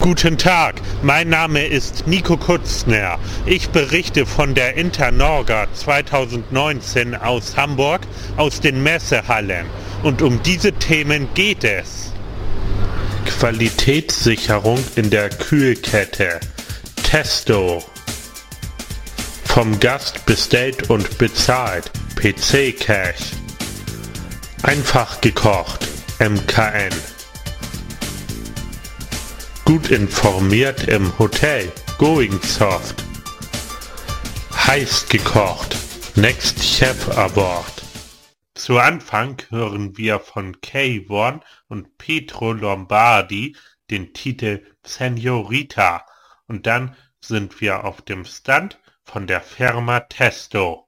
Guten Tag, mein Name ist Nico Kutzner. Ich berichte von der Internorga 2019 aus Hamburg, aus den Messehallen. Und um diese Themen geht es. Qualitätssicherung in der Kühlkette. Testo. Vom Gast bestellt und bezahlt. PC Cash. Einfach gekocht. MKN. Gut informiert im Hotel. Going Soft. Heiß gekocht. Next Chef Award. Zu Anfang hören wir von K1 und Pietro Lombardi den Titel Senorita und dann sind wir auf dem Stand von der Firma Testo.